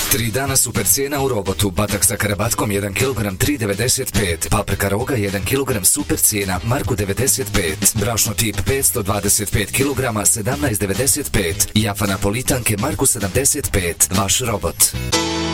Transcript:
3 dana super cijena u Robotu. Batak sa karabatkom 1 kg 3,95. Paprika roga 1 kg super cijena Marku 95. Brašno tip 525 kg 17,95. Jafa napolitanke Marku 75. Vaš Robot.